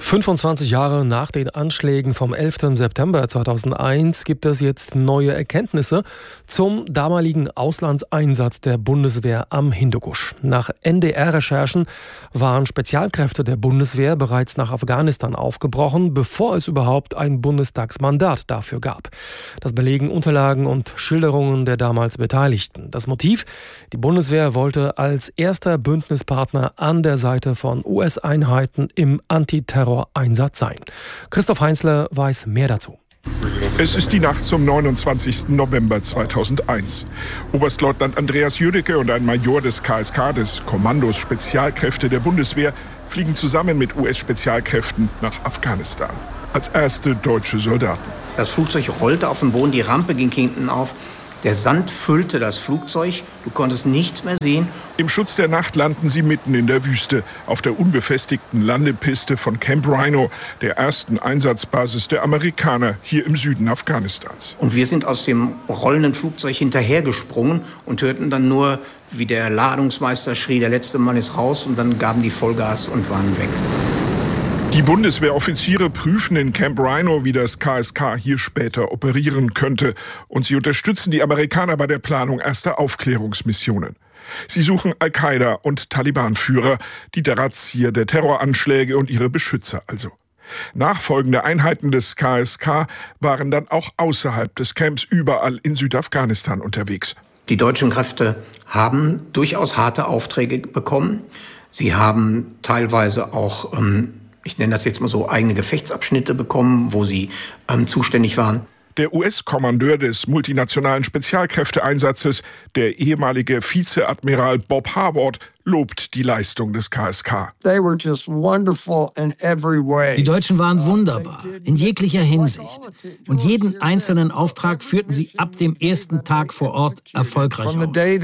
25 Jahre nach den Anschlägen vom 11. September 2001 gibt es jetzt neue Erkenntnisse zum damaligen Auslandseinsatz der Bundeswehr am Hindukusch. Nach NDR-Recherchen waren Spezialkräfte der Bundeswehr bereits nach Afghanistan aufgebrochen, bevor es überhaupt ein Bundestagsmandat dafür gab. Das belegen Unterlagen und Schilderungen der damals Beteiligten. Das Motiv: Die Bundeswehr wollte als erster Bündnispartner an der Seite von US-Einheiten im Antiterror-Einsatz sein. Christoph Heinzle weiß mehr dazu. Es ist die Nacht zum 29. November 2001. Oberstleutnant Andreas Jödecke und ein Major des KSK, des Kommandos Spezialkräfte der Bundeswehr, fliegen zusammen mit US-Spezialkräften nach Afghanistan. Als erste deutsche Soldaten. Das Flugzeug rollte auf den Boden, die Rampe ging hinten auf. Der Sand füllte das Flugzeug, du konntest nichts mehr sehen. Im Schutz der Nacht landen sie mitten in der Wüste, auf der unbefestigten Landepiste von Camp Rhino, der ersten Einsatzbasis der Amerikaner hier im Süden Afghanistans. Und wir sind aus dem rollenden Flugzeug hinterhergesprungen und hörten dann nur, wie der Ladungsmeister schrie, der letzte Mann ist raus, und dann gaben die Vollgas und waren weg. Die Bundeswehroffiziere prüfen in Camp Rhino, wie das KSK hier später operieren könnte. Und sie unterstützen die Amerikaner bei der Planung erster Aufklärungsmissionen. Sie suchen Al-Qaida und Taliban-Führer, die Drahtzieher der Terroranschläge und ihre Beschützer also. Nachfolgende Einheiten des KSK waren dann auch außerhalb des Camps überall in Südafghanistan unterwegs. Die deutschen Kräfte haben durchaus harte Aufträge bekommen. Sie haben teilweise auch ich nenne das jetzt mal so, eigene Gefechtsabschnitte bekommen, wo sie zuständig waren. Der US-Kommandeur des multinationalen Spezialkräfteeinsatzes, der ehemalige Vizeadmiral Bob Harward, lobt die Leistung des KSK. Die Deutschen waren wunderbar, in jeglicher Hinsicht. Und jeden einzelnen Auftrag führten sie ab dem ersten Tag vor Ort erfolgreich aus.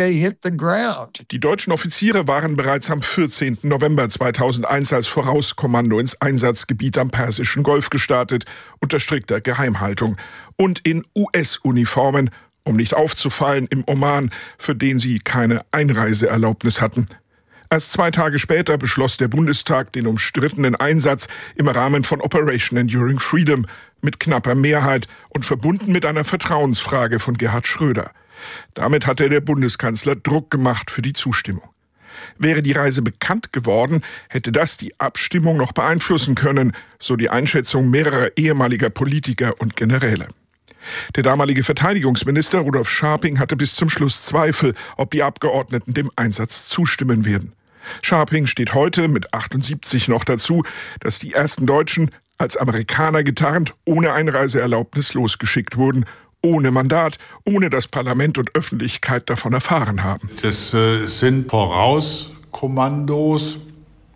Die deutschen Offiziere waren bereits am 14. November 2001 als Vorauskommando ins Einsatzgebiet am Persischen Golf gestartet, unter strikter Geheimhaltung. Und in US-Uniformen, um nicht aufzufallen im Oman, für den sie keine Einreiseerlaubnis hatten. Erst 2 Tage später beschloss der Bundestag den umstrittenen Einsatz im Rahmen von Operation Enduring Freedom mit knapper Mehrheit und verbunden mit einer Vertrauensfrage von Gerhard Schröder. Damit hatte der Bundeskanzler Druck gemacht für die Zustimmung. Wäre die Reise bekannt geworden, hätte das die Abstimmung noch beeinflussen können, so die Einschätzung mehrerer ehemaliger Politiker und Generäle. Der damalige Verteidigungsminister Rudolf Scharping hatte bis zum Schluss Zweifel, ob die Abgeordneten dem Einsatz zustimmen werden. Scharping steht heute mit 78 noch dazu, dass die ersten Deutschen als Amerikaner getarnt, ohne Einreiseerlaubnis losgeschickt wurden, ohne Mandat, ohne dass Parlament und Öffentlichkeit davon erfahren haben. Das sind Vorauskommandos,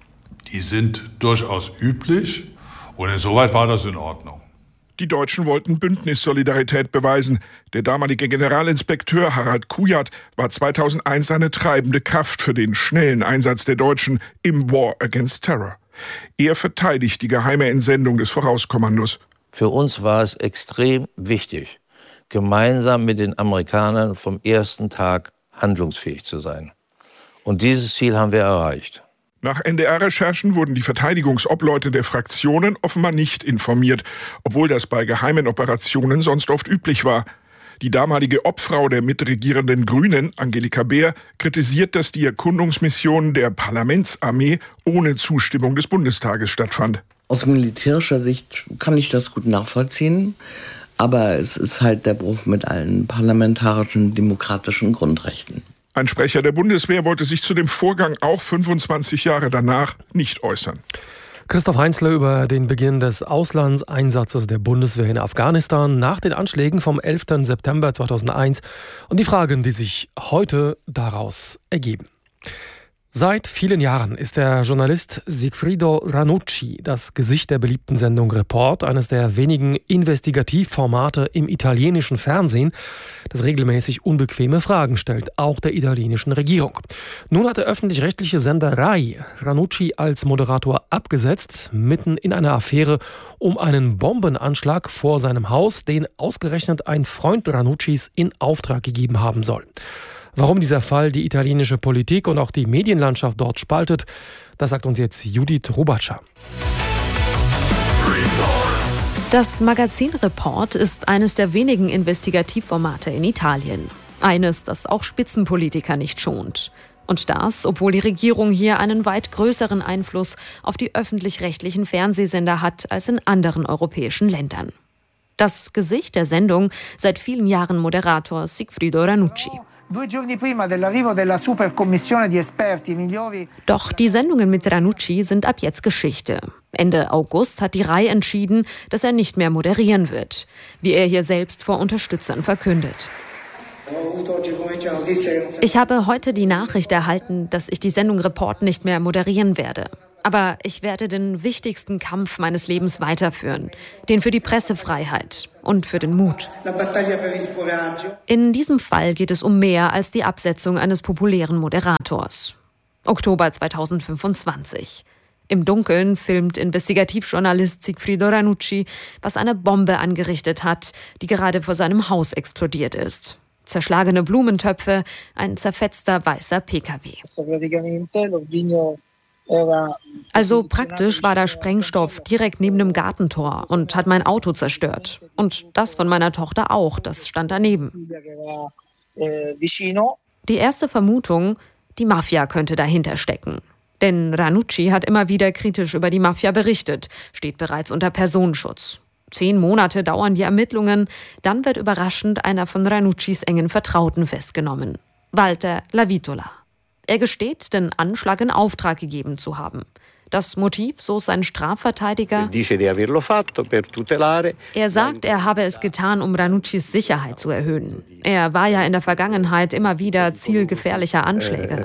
die sind durchaus üblich, und insoweit war das in Ordnung. Die Deutschen wollten Bündnissolidarität beweisen. Der damalige Generalinspekteur Harald Kujat war 2001 eine treibende Kraft für den schnellen Einsatz der Deutschen im War Against Terror. Er verteidigt die geheime Entsendung des Vorauskommandos. Für uns war es extrem wichtig, gemeinsam mit den Amerikanern vom ersten Tag handlungsfähig zu sein. Und dieses Ziel haben wir erreicht. Nach NDR-Recherchen wurden die Verteidigungsobleute der Fraktionen offenbar nicht informiert, obwohl das bei geheimen Operationen sonst oft üblich war. Die damalige Obfrau der mitregierenden Grünen, Angelika Beer, kritisiert, dass die Erkundungsmission der Parlamentsarmee ohne Zustimmung des Bundestages stattfand. Aus militärischer Sicht kann ich das gut nachvollziehen, aber es ist halt der Bruch mit allen parlamentarischen, demokratischen Grundrechten. Ein Sprecher der Bundeswehr wollte sich zu dem Vorgang auch 25 Jahre danach nicht äußern. Christoph Heinzle über den Beginn des Auslandseinsatzes der Bundeswehr in Afghanistan nach den Anschlägen vom 11. September 2001 und die Fragen, die sich heute daraus ergeben. Seit vielen Jahren ist der Journalist Sigfrido Ranucci das Gesicht der beliebten Sendung Report, eines der wenigen Investigativformate im italienischen Fernsehen, das regelmäßig unbequeme Fragen stellt, auch der italienischen Regierung. Nun hat der öffentlich-rechtliche Sender Rai Ranucci als Moderator abgesetzt, mitten in einer Affäre um einen Bombenanschlag vor seinem Haus, den ausgerechnet ein Freund Ranuccis in Auftrag gegeben haben soll. Warum dieser Fall die italienische Politik und auch die Medienlandschaft dort spaltet, das sagt uns jetzt Judith Rubatscher. Das Magazin Report ist eines der wenigen Investigativformate in Italien. Eines, das auch Spitzenpolitiker nicht schont. Und das, obwohl die Regierung hier einen weit größeren Einfluss auf die öffentlich-rechtlichen Fernsehsender hat als in anderen europäischen Ländern. Das Gesicht der Sendung, seit vielen Jahren Moderator Sigfrido Ranucci. Doch die Sendungen mit Ranucci sind ab jetzt Geschichte. Ende August hat die RAI entschieden, dass er nicht mehr moderieren wird, wie er hier selbst vor Unterstützern verkündet. Ich habe heute die Nachricht erhalten, dass ich die Sendung Report nicht mehr moderieren werde. Aber ich werde den wichtigsten Kampf meines Lebens weiterführen, den für die Pressefreiheit und für den Mut. In diesem Fall geht es um mehr als die Absetzung eines populären Moderators. Oktober 2025. Im Dunkeln filmt Investigativjournalist Sigfrido Ranucci, was eine Bombe angerichtet hat, die gerade vor seinem Haus explodiert ist. Zerschlagene Blumentöpfe, ein zerfetzter weißer PKW. Also praktisch war da Sprengstoff direkt neben dem Gartentor und hat mein Auto zerstört. Und das von meiner Tochter auch, das stand daneben. Die erste Vermutung, die Mafia könnte dahinter stecken. Denn Ranucci hat immer wieder kritisch über die Mafia berichtet, steht bereits unter Personenschutz. 10 Monate dauern die Ermittlungen, dann wird überraschend einer von Ranuccis engen Vertrauten festgenommen, Walter Lavitola. Er gesteht, den Anschlag in Auftrag gegeben zu haben. Das Motiv, so sein Strafverteidiger, er sagt, er habe es getan, um Ranuccis Sicherheit zu erhöhen. Er war ja in der Vergangenheit immer wieder Ziel gefährlicher Anschläge.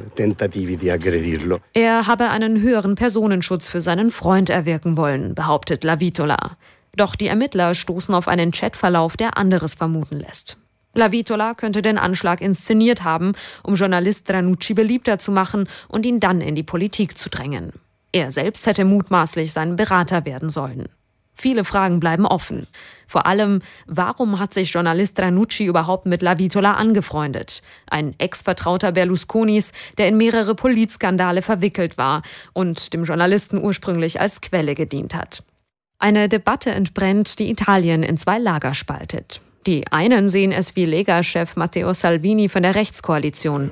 Er habe einen höheren Personenschutz für seinen Freund erwirken wollen, behauptet Lavitola. Doch die Ermittler stoßen auf einen Chatverlauf, der anderes vermuten lässt. Lavitola könnte den Anschlag inszeniert haben, um Journalist Ranucci beliebter zu machen und ihn dann in die Politik zu drängen. Er selbst hätte mutmaßlich sein Berater werden sollen. Viele Fragen bleiben offen. Vor allem, warum hat sich Journalist Ranucci überhaupt mit Lavitola angefreundet? Ein Ex-Vertrauter Berlusconis, der in mehrere Polizskandale verwickelt war und dem Journalisten ursprünglich als Quelle gedient hat. Eine Debatte entbrennt, die Italien in 2 Lager spaltet. Die einen sehen es wie Lega-Chef Matteo Salvini von der Rechtskoalition.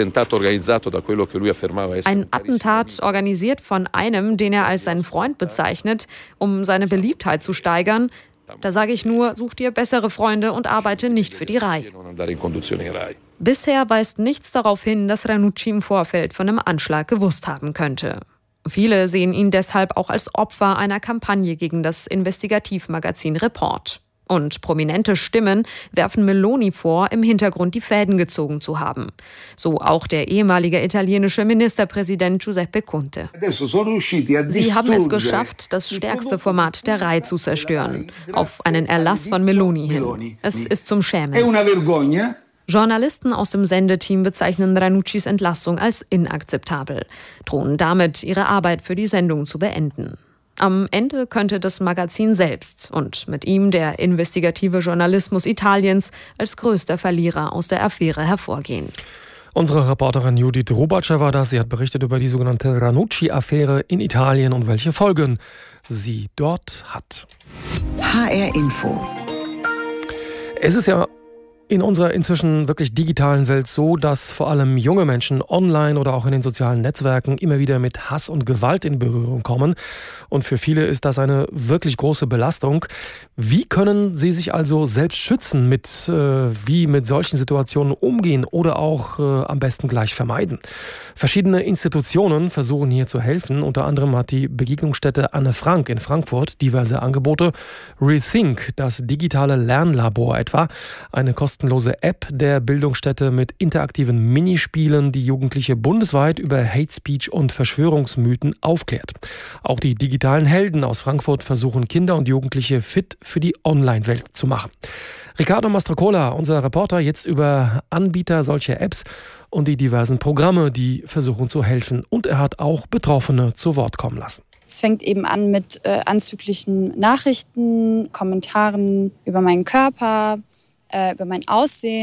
Ein Attentat organisiert von einem, den er als seinen Freund bezeichnet, um seine Beliebtheit zu steigern. Da sage ich nur, such dir bessere Freunde und arbeite nicht für die RAI. Bisher weist nichts darauf hin, dass Ranucci im Vorfeld von einem Anschlag gewusst haben könnte. Viele sehen ihn deshalb auch als Opfer einer Kampagne gegen das Investigativmagazin Report. Und prominente Stimmen werfen Meloni vor, im Hintergrund die Fäden gezogen zu haben. So auch der ehemalige italienische Ministerpräsident Giuseppe Conte. Sie haben es geschafft, das stärkste Format der RAI zu zerstören, auf einen Erlass von Meloni hin. Es ist zum Schämen. Journalisten aus dem Sendeteam bezeichnen Ranuccis Entlassung als inakzeptabel, drohen damit, ihre Arbeit für die Sendung zu beenden. Am Ende könnte das Magazin selbst und mit ihm der investigative Journalismus Italiens als größter Verlierer aus der Affäre hervorgehen. Unsere Reporterin Judith Rubatscher war das. Sie hat berichtet über die sogenannte Ranucci-Affäre in Italien und welche Folgen sie dort hat. HR Info. Es ist ja in unserer inzwischen wirklich digitalen Welt so, dass vor allem junge Menschen online oder auch in den sozialen Netzwerken immer wieder mit Hass und Gewalt in Berührung kommen. Und für viele ist das eine wirklich große Belastung. Wie können sie sich also selbst schützen, wie mit solchen Situationen umgehen oder auch am besten gleich vermeiden? Verschiedene Institutionen versuchen hier zu helfen. Unter anderem hat die Begegnungsstätte Anne Frank in Frankfurt diverse Angebote. Rethink, das digitale Lernlabor etwa, eine kostenlose App der Bildungsstätte mit interaktiven Minispielen, die Jugendliche bundesweit über Hate Speech und Verschwörungsmythen aufklärt. Auch die digitalen Helden aus Frankfurt versuchen Kinder und Jugendliche fit für die Online-Welt zu machen. Riccardo Mastrocola, unser Reporter, jetzt über Anbieter solcher Apps und die diversen Programme, die versuchen zu helfen. Und er hat auch Betroffene zu Wort kommen lassen. Es fängt eben an mit anzüglichen Nachrichten, Kommentaren über meinen Körper, über mein Aussehen.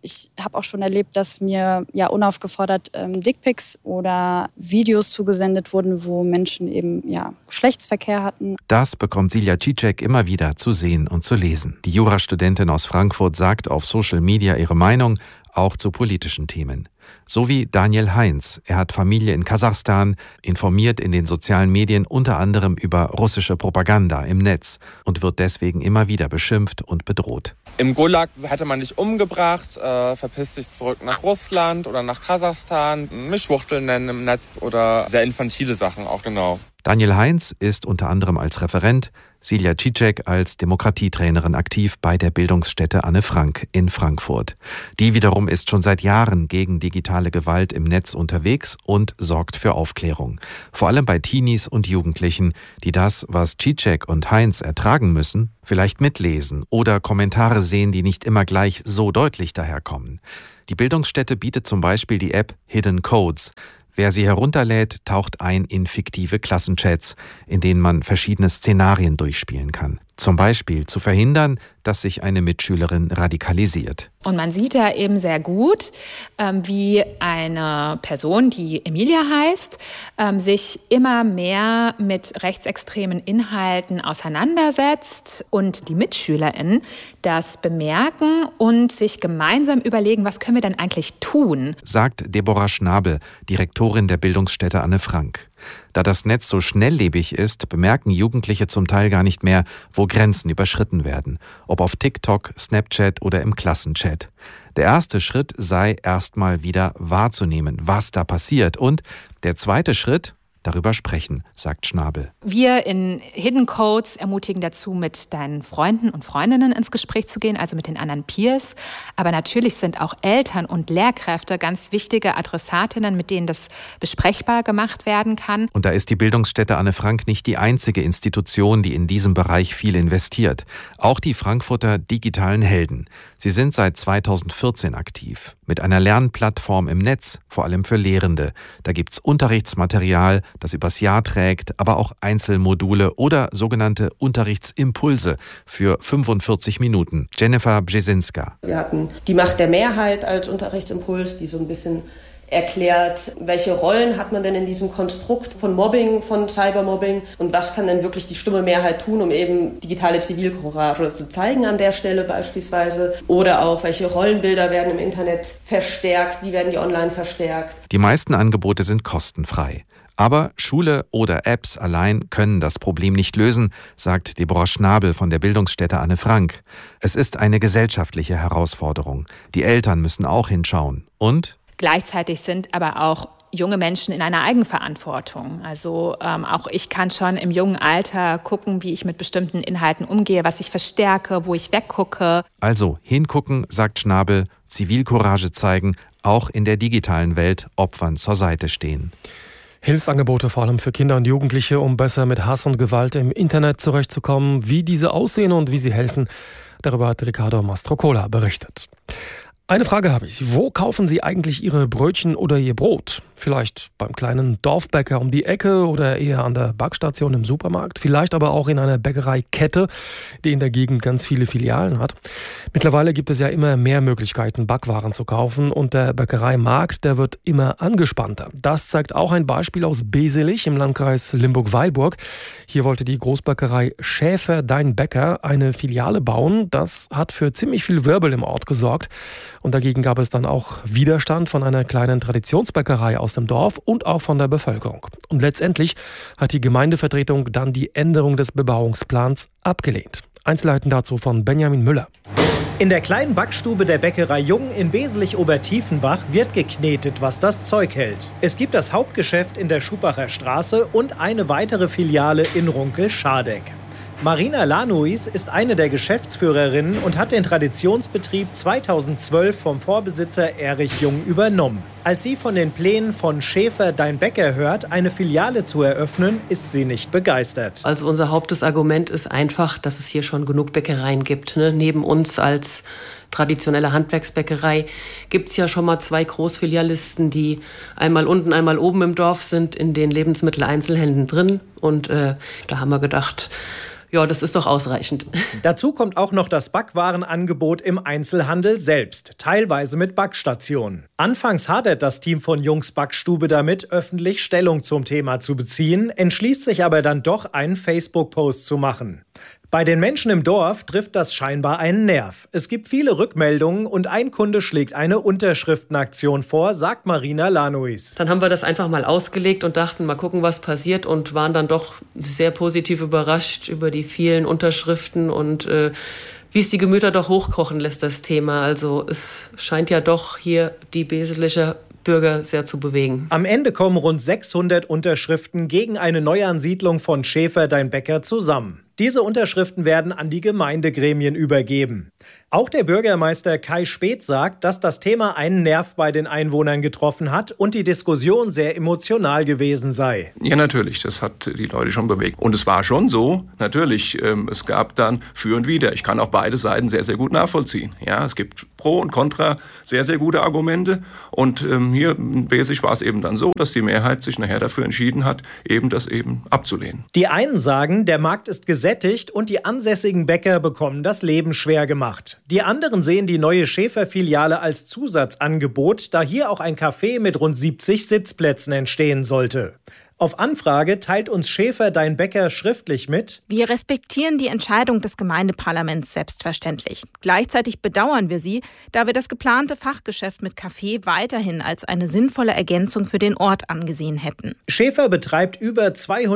Ich habe auch schon erlebt, dass mir unaufgefordert Dickpics oder Videos zugesendet wurden, wo Menschen eben Geschlechtsverkehr hatten. Das bekommt Silja Cicek immer wieder zu sehen und zu lesen. Die Jurastudentin aus Frankfurt sagt auf Social Media ihre Meinung, auch zu politischen Themen. So wie Daniel Heinz. Er hat Familie in Kasachstan, informiert in den sozialen Medien unter anderem über russische Propaganda im Netz und wird deswegen immer wieder beschimpft und bedroht. Im Gulag hätte man dich umgebracht, verpiss dich zurück nach Russland oder nach Kasachstan, mich Schwuchtel nennen im Netz oder sehr infantile Sachen auch, genau. Daniel Heinz ist unter anderem als Referent, Silja Cicek als Demokratietrainerin aktiv bei der Bildungsstätte Anne Frank in Frankfurt. Die wiederum ist schon seit Jahren gegen digitale Gewalt im Netz unterwegs und sorgt für Aufklärung. Vor allem bei Teenies und Jugendlichen, die das, was Cicek und Heinz ertragen müssen, vielleicht mitlesen oder Kommentare sehen, die nicht immer gleich so deutlich daherkommen. Die Bildungsstätte bietet zum Beispiel die App Hidden Codes. Wer sie herunterlädt, taucht ein in fiktive Klassenchats, in denen man verschiedene Szenarien durchspielen kann. Zum Beispiel zu verhindern, dass sich eine Mitschülerin radikalisiert. Und man sieht da eben sehr gut, wie eine Person, die Emilia heißt, sich immer mehr mit rechtsextremen Inhalten auseinandersetzt und die MitschülerInnen das bemerken und sich gemeinsam überlegen, was können wir denn eigentlich tun? Sagt Deborah Schnabel, Direktorin der Bildungsstätte Anne Frank. Da das Netz so schnelllebig ist, bemerken Jugendliche zum Teil gar nicht mehr, wo Grenzen überschritten werden. Ob auf TikTok, Snapchat oder im Klassenchat. Der erste Schritt sei erstmal wieder wahrzunehmen, was da passiert. Und der zweite Schritt, darüber sprechen, sagt Schnabel. Wir in Hidden Codes ermutigen dazu, mit deinen Freunden und Freundinnen ins Gespräch zu gehen, also mit den anderen Peers. Aber natürlich sind auch Eltern und Lehrkräfte ganz wichtige Adressatinnen, mit denen das besprechbar gemacht werden kann. Und da ist die Bildungsstätte Anne Frank nicht die einzige Institution, die in diesem Bereich viel investiert. Auch die Frankfurter digitalen Helden. Sie sind seit 2014 aktiv. Mit einer Lernplattform im Netz, vor allem für Lehrende. Da gibt's Unterrichtsmaterial, das übers Jahr trägt, aber auch Einzelmodule oder sogenannte Unterrichtsimpulse für 45 Minuten. Jennifer Brzezinska. Wir hatten die Macht der Mehrheit als Unterrichtsimpuls, die so ein bisschen erklärt, welche Rollen hat man denn in diesem Konstrukt von Mobbing, von Cybermobbing und was kann denn wirklich die stumme Mehrheit tun, um eben digitale Zivilcourage zu zeigen an der Stelle beispielsweise oder auch welche Rollenbilder werden im Internet verstärkt, wie werden die online verstärkt. Die meisten Angebote sind kostenfrei. Aber Schule oder Apps allein können das Problem nicht lösen, sagt Deborah Schnabel von der Bildungsstätte Anne Frank. Es ist eine gesellschaftliche Herausforderung. Die Eltern müssen auch hinschauen. Und gleichzeitig sind aber auch junge Menschen in einer Eigenverantwortung. Also auch ich kann schon im jungen Alter gucken, wie ich mit bestimmten Inhalten umgehe, was ich verstärke, wo ich weggucke. Also hingucken, sagt Schnabel, Zivilcourage zeigen, auch in der digitalen Welt Opfern zur Seite stehen. Hilfsangebote vor allem für Kinder und Jugendliche, um besser mit Hass und Gewalt im Internet zurechtzukommen. Wie diese aussehen und wie sie helfen, darüber hat Riccardo Mastrocola berichtet. Eine Frage habe ich. Wo kaufen Sie eigentlich Ihre Brötchen oder Ihr Brot? Vielleicht beim kleinen Dorfbäcker um die Ecke oder eher an der Backstation im Supermarkt? Vielleicht aber auch in einer Bäckereikette, die in der Gegend ganz viele Filialen hat. Mittlerweile gibt es ja immer mehr Möglichkeiten, Backwaren zu kaufen und der Bäckereimarkt, der wird immer angespannter. Das zeigt auch ein Beispiel aus Beselich im Landkreis Limburg-Weilburg. Hier wollte die Großbäckerei Schäfer Dein Bäcker eine Filiale bauen. Das hat für ziemlich viel Wirbel im Ort gesorgt. Und dagegen gab es dann auch Widerstand von einer kleinen Traditionsbäckerei aus dem Dorf und auch von der Bevölkerung. Und letztendlich hat die Gemeindevertretung dann die Änderung des Bebauungsplans abgelehnt. Einzelheiten dazu von Benjamin Müller. In der kleinen Backstube der Bäckerei Jung in Beselich-Obertiefenbach wird geknetet, was das Zeug hält. Es gibt das Hauptgeschäft in der Schubacher Straße und eine weitere Filiale in Runkel-Schardeck. Marina Lanuis ist eine der Geschäftsführerinnen und hat den Traditionsbetrieb 2012 vom Vorbesitzer Erich Jung übernommen. Als sie von den Plänen von Schäfer Dein Bäcker hört, eine Filiale zu eröffnen, ist sie nicht begeistert. Also unser Hauptargument ist einfach, dass es hier schon genug Bäckereien gibt. Neben uns als traditionelle Handwerksbäckerei gibt es ja schon mal 2 Großfilialisten, die einmal unten, einmal oben im Dorf sind, in den Lebensmitteleinzelhändlern drin. Und da haben wir gedacht, Ja, das ist doch ausreichend. Dazu kommt auch noch das Backwarenangebot im Einzelhandel selbst, teilweise mit Backstationen. Anfangs hadert das Team von Jungs Backstube damit, öffentlich Stellung zum Thema zu beziehen, entschließt sich aber dann doch, einen Facebook-Post zu machen. Bei den Menschen im Dorf trifft das scheinbar einen Nerv. Es gibt viele Rückmeldungen und ein Kunde schlägt eine Unterschriftenaktion vor, sagt Marina Lanois. Dann haben wir das einfach mal ausgelegt und dachten, mal gucken, was passiert, und waren dann doch sehr positiv überrascht über die vielen Unterschriften und wie es die Gemüter doch hochkochen lässt, das Thema. Also es scheint ja doch hier die Beselischer Bürger sehr zu bewegen. Am Ende kommen rund 600 Unterschriften gegen eine Neuansiedlung von Schäfer Dein Bäcker zusammen. Diese Unterschriften werden an die Gemeindegremien übergeben. Auch der Bürgermeister Kai Speth sagt, dass das Thema einen Nerv bei den Einwohnern getroffen hat und die Diskussion sehr emotional gewesen sei. Ja, natürlich, das hat die Leute schon bewegt. Und es war schon so, natürlich, es gab dann für und wider. Ich kann auch beide Seiten sehr, sehr gut nachvollziehen. Ja, es gibt Pro und Contra sehr, sehr gute Argumente. Und hier in Besich war es eben dann so, dass die Mehrheit sich nachher dafür entschieden hat, eben das eben abzulehnen. Die einen sagen, der Markt ist gesättigt und die ansässigen Bäcker bekommen das Leben schwer gemacht. Die anderen sehen die neue Schäfer-Filiale als Zusatzangebot, da hier auch ein Café mit rund 70 Sitzplätzen entstehen sollte. Auf Anfrage teilt uns Schäfer Dein Bäcker schriftlich mit: Wir respektieren die Entscheidung des Gemeindeparlaments selbstverständlich. Gleichzeitig bedauern wir sie, da wir das geplante Fachgeschäft mit Café weiterhin als eine sinnvolle Ergänzung für den Ort angesehen hätten. Schäfer betreibt über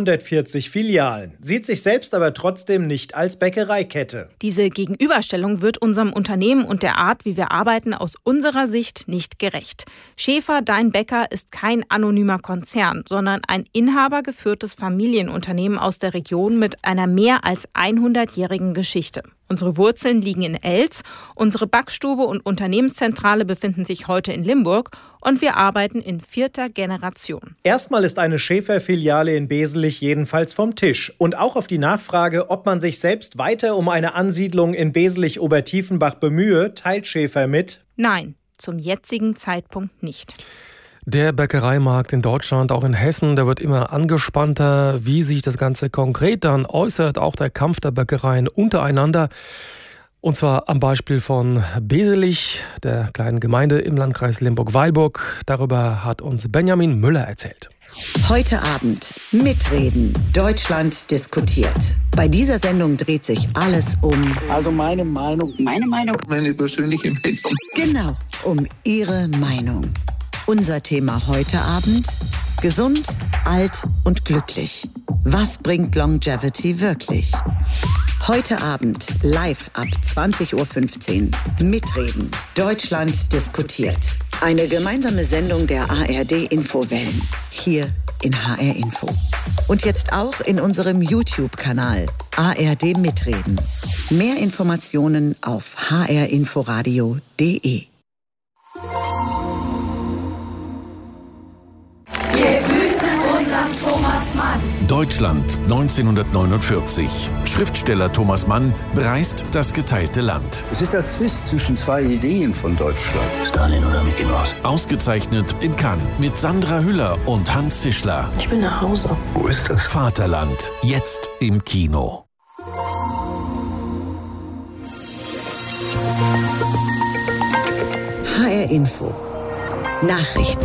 240 Filialen, sieht sich selbst aber trotzdem nicht als Bäckereikette. Diese Gegenüberstellung wird unserem Unternehmen und der Art, wie wir arbeiten, aus unserer Sicht nicht gerecht. Schäfer Dein Bäcker ist kein anonymer Konzern, sondern ein inhabergeführtes Familienunternehmen aus der Region mit einer mehr als 100-jährigen Geschichte. Unsere Wurzeln liegen in Elz, unsere Backstube und Unternehmenszentrale befinden sich heute in Limburg und wir arbeiten in 4. Generation. Erstmal ist eine Schäfer-Filiale in Beselich jedenfalls vom Tisch. Und auch auf die Nachfrage, ob man sich selbst weiter um eine Ansiedlung in Beselich-Obertiefenbach bemühe, teilt Schäfer mit: Nein, zum jetzigen Zeitpunkt nicht. Der Bäckereimarkt in Deutschland, auch in Hessen, der wird immer angespannter. Wie sich das Ganze konkret dann äußert, auch der Kampf der Bäckereien untereinander. Und zwar am Beispiel von Beselich, der kleinen Gemeinde im Landkreis Limburg-Weilburg. Darüber hat uns Benjamin Müller erzählt. Heute Abend mitreden. Deutschland diskutiert. Bei dieser Sendung dreht sich alles um... Also meine Meinung. Meine Meinung. Meine persönliche Meinung. Genau, um Ihre Meinung. Unser Thema heute Abend: gesund, alt und glücklich. Was bringt Longevity wirklich? Heute Abend live ab 20.15 Uhr. Mitreden. Deutschland diskutiert. Eine gemeinsame Sendung der ARD-Infowellen. Hier in HR Info. Und jetzt auch in unserem YouTube-Kanal ARD Mitreden. Mehr Informationen auf hrinforadio.de. Thomas Mann. Deutschland 1949. Schriftsteller Thomas Mann bereist das geteilte Land. Es ist der Zwist zwischen zwei Ideen von Deutschland. Stalin oder Mickey Mouse. Ausgezeichnet in Cannes mit Sandra Hüller und Hans Zischler. Ich will nach Hause. Wo ist das? Vaterland. Jetzt im Kino. HR Info. Nachrichten.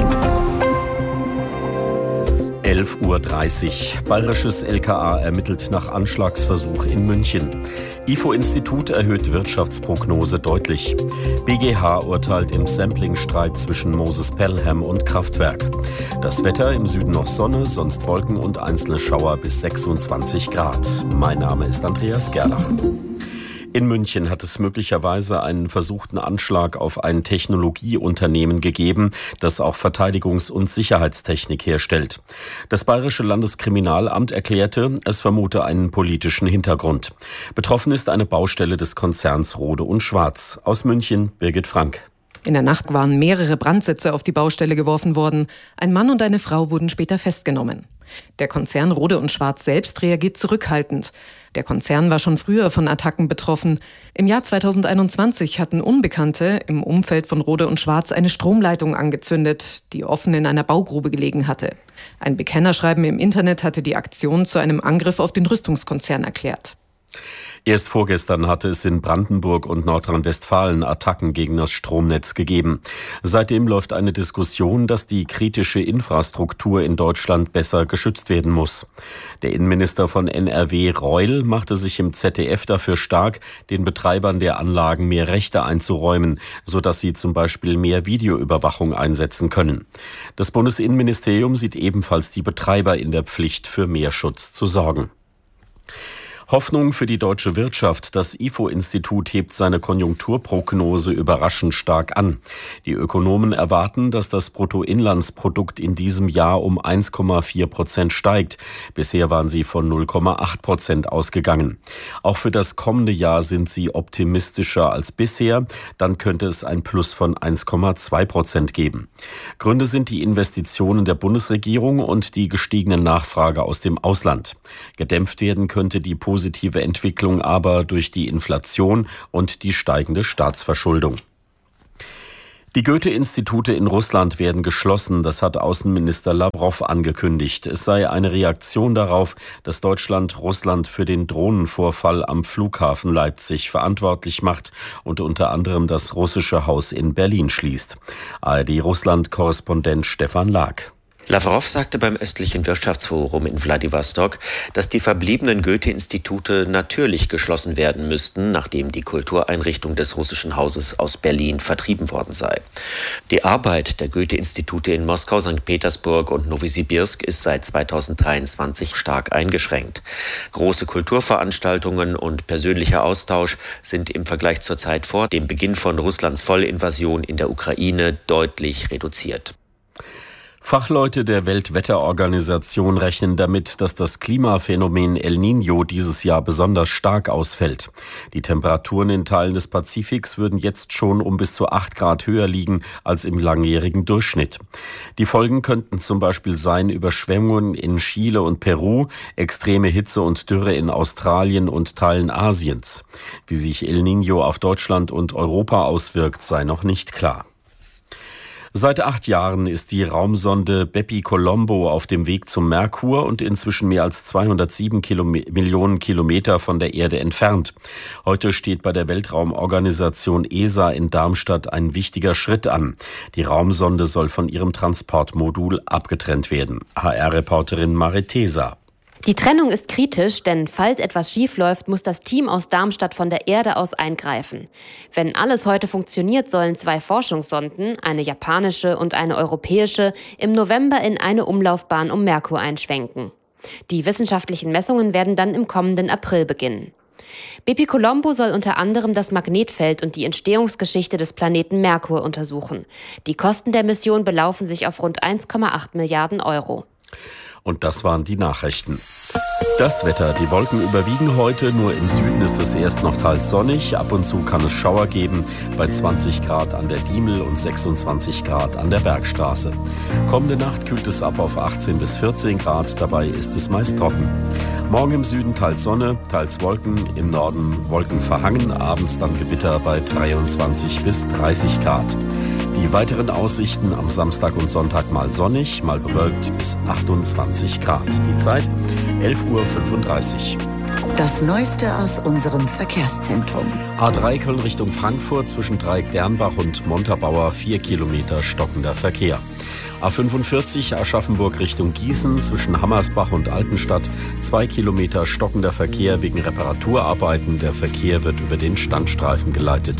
11.30 Uhr. Bayerisches LKA ermittelt nach Anschlagsversuch in München. IFO-Institut erhöht Wirtschaftsprognose deutlich. BGH urteilt im Sampling-Streit zwischen Moses Pelham und Kraftwerk. Das Wetter: im Süden noch Sonne, sonst Wolken und einzelne Schauer bis 26 Grad. Mein Name ist Andreas Gerlach. In München hat es möglicherweise einen versuchten Anschlag auf ein Technologieunternehmen gegeben, das auch Verteidigungs- und Sicherheitstechnik herstellt. Das Bayerische Landeskriminalamt erklärte, es vermute einen politischen Hintergrund. Betroffen ist eine Baustelle des Konzerns Rohde und Schwarz. Aus München, Birgit Frank. In der Nacht waren mehrere Brandsätze auf die Baustelle geworfen worden. Ein Mann und eine Frau wurden später festgenommen. Der Konzern Rohde und Schwarz selbst reagiert zurückhaltend. Der Konzern war schon früher von Attacken betroffen. Im Jahr 2021 hatten Unbekannte im Umfeld von Rohde und Schwarz eine Stromleitung angezündet, die offen in einer Baugrube gelegen hatte. Ein Bekennerschreiben im Internet hatte die Aktion zu einem Angriff auf den Rüstungskonzern erklärt. Erst vorgestern hatte es in Brandenburg und Nordrhein-Westfalen Attacken gegen das Stromnetz gegeben. Seitdem läuft eine Diskussion, dass die kritische Infrastruktur in Deutschland besser geschützt werden muss. Der Innenminister von NRW, Reul, machte sich im ZDF dafür stark, den Betreibern der Anlagen mehr Rechte einzuräumen, sodass sie zum Beispiel mehr Videoüberwachung einsetzen können. Das Bundesinnenministerium sieht ebenfalls die Betreiber in der Pflicht, für mehr Schutz zu sorgen. Hoffnung für die deutsche Wirtschaft. Das IFO-Institut hebt seine Konjunkturprognose überraschend stark an. Die Ökonomen erwarten, dass das Bruttoinlandsprodukt in diesem Jahr um 1,4% steigt. Bisher waren sie von 0,8% ausgegangen. Auch für das kommende Jahr sind sie optimistischer als bisher. Dann könnte es ein Plus von 1,2% geben. Gründe sind die Investitionen der Bundesregierung und die gestiegene Nachfrage aus dem Ausland. Gedämpft werden könnte die positive Entwicklung aber durch die Inflation und die steigende Staatsverschuldung. Die Goethe-Institute in Russland werden geschlossen, das hat Außenminister Lawrow angekündigt. Es sei eine Reaktion darauf, dass Deutschland Russland für den Drohnenvorfall am Flughafen Leipzig verantwortlich macht und unter anderem das russische Haus in Berlin schließt. ARD-Russland-Korrespondent Stefan Lag. Lawrow sagte beim östlichen Wirtschaftsforum in Wladiwostok, dass die verbliebenen Goethe-Institute natürlich geschlossen werden müssten, nachdem die Kultureinrichtung des russischen Hauses aus Berlin vertrieben worden sei. Die Arbeit der Goethe-Institute in Moskau, St. Petersburg und Nowosibirsk ist seit 2023 stark eingeschränkt. Große Kulturveranstaltungen und persönlicher Austausch sind im Vergleich zur Zeit vor dem Beginn von Russlands Vollinvasion in der Ukraine deutlich reduziert. Fachleute der Weltwetterorganisation rechnen damit, dass das Klimaphänomen El Niño dieses Jahr besonders stark ausfällt. Die Temperaturen in Teilen des Pazifiks würden jetzt schon um bis zu 8 Grad höher liegen als im langjährigen Durchschnitt. Die Folgen könnten zum Beispiel sein Überschwemmungen in Chile und Peru, extreme Hitze und Dürre in Australien und Teilen Asiens. Wie sich El Niño auf Deutschland und Europa auswirkt, sei noch nicht klar. Seit 8 Jahren ist die Raumsonde Bepi Colombo auf dem Weg zum Merkur und inzwischen mehr als 207 Millionen Kilometer von der Erde entfernt. Heute steht bei der Weltraumorganisation ESA in Darmstadt ein wichtiger Schritt an. Die Raumsonde soll von ihrem Transportmodul abgetrennt werden. HR-Reporterin Marit Tesa. Die Trennung ist kritisch, denn falls etwas schiefläuft, muss das Team aus Darmstadt von der Erde aus eingreifen. Wenn alles heute funktioniert, sollen 2 Forschungssonden, eine japanische und eine europäische, im November in eine Umlaufbahn um Merkur einschwenken. Die wissenschaftlichen Messungen werden dann im kommenden April beginnen. Bepi Colombo soll unter anderem das Magnetfeld und die Entstehungsgeschichte des Planeten Merkur untersuchen. Die Kosten der Mission belaufen sich auf rund 1,8 Milliarden Euro. Und das waren die Nachrichten. Das Wetter. Die Wolken überwiegen heute. Nur im Süden ist es erst noch teils sonnig. Ab und zu kann es Schauer geben. Bei 20 Grad an der Diemel und 26 Grad an der Bergstraße. Kommende Nacht kühlt es ab auf 18 bis 14 Grad. Dabei ist es meist trocken. Morgen im Süden teils Sonne, teils Wolken. Im Norden Wolken verhangen. Abends dann Gewitter bei 23 bis 30 Grad. Die weiteren Aussichten am Samstag und Sonntag mal sonnig, mal bewölkt bis 28 Grad. Die Zeit 11:35 Uhr. Das Neueste aus unserem Verkehrszentrum. A3 Köln Richtung Frankfurt zwischen Dreieck-Dernbach und Montabaur 4 Kilometer stockender Verkehr. A45 Aschaffenburg Richtung Gießen zwischen Hammersbach und Altenstadt 2 Kilometer stockender Verkehr wegen Reparaturarbeiten. Der Verkehr wird über den Standstreifen geleitet.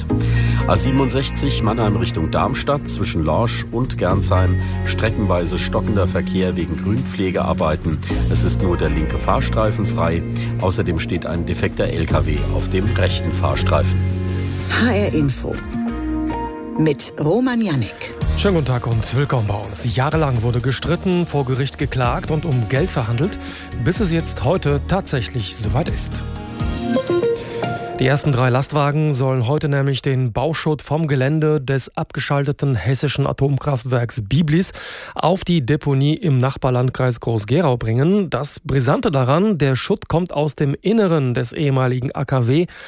A67 Mannheim Richtung Darmstadt zwischen Lorsch und Gernsheim streckenweise stockender Verkehr wegen Grünpflegearbeiten. Es ist nur der linke Fahrstreifen frei. Außerdem steht ein defekter LKW auf dem rechten Fahrstreifen. HR Info mit Roman Jannik. Schönen guten Tag und willkommen bei uns. Jahrelang wurde gestritten, vor Gericht geklagt und um Geld verhandelt, bis es jetzt heute tatsächlich soweit ist. Die ersten 3 Lastwagen sollen heute nämlich den Bauschutt vom Gelände des abgeschalteten hessischen Atomkraftwerks Biblis auf die Deponie im Nachbarlandkreis Groß-Gerau bringen. Das Brisante daran, der Schutt kommt aus dem Inneren des ehemaligen AKW.